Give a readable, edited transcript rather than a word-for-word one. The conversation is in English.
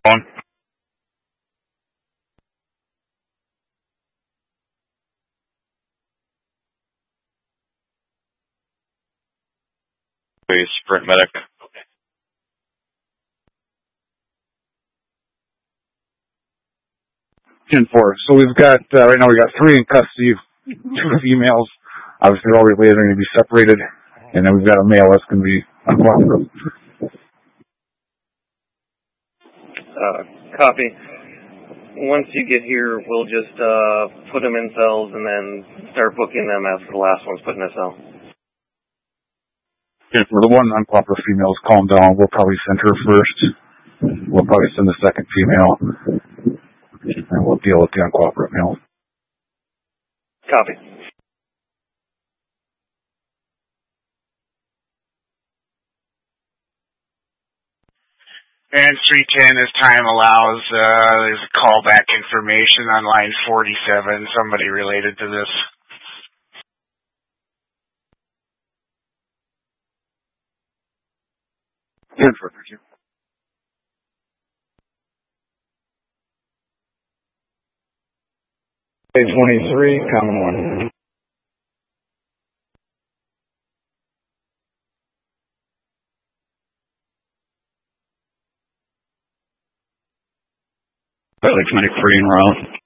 On. Sprint medic. 10-4. So we've got, right now we got 3 in custody, 2 females. Obviously they're all related, they're going to be separated. And then we've got a male that's going to be uncooperative. Copy. Once you get here, we'll just put them in cells and then start booking them after the last one's put in a cell. Yeah, for the one uncooperative female is calm down. We'll probably send her first. We'll probably send the second female. And we'll deal with the uncooperative male. Copy. And 310, as time allows, there's a callback information on line 47, somebody related to this. Good for you. Page 23, common 1. Alex medic 3 en route.